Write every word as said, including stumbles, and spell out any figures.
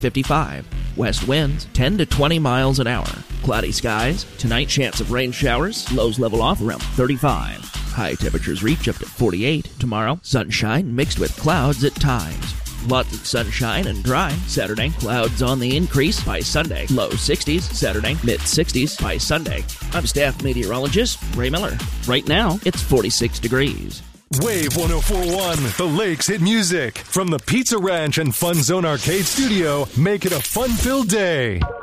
fifty-five. West winds ten to twenty miles an hour. Cloudy skies. Tonight, chance of rain showers. Lows level off around thirty-five. High temperatures reach up to forty-eight. Tomorrow, sunshine mixed with clouds at times. Lots of sunshine and dry. Saturday, clouds on the increase by Sunday. Low sixties. Saturday, mid sixties by Sunday. I'm staff meteorologist Ray Miller. Right now, it's forty-six degrees. Wave one oh four point one, the Lakes hit music. From the Pizza Ranch and Fun Zone Arcade Studio, make it a fun-filled day.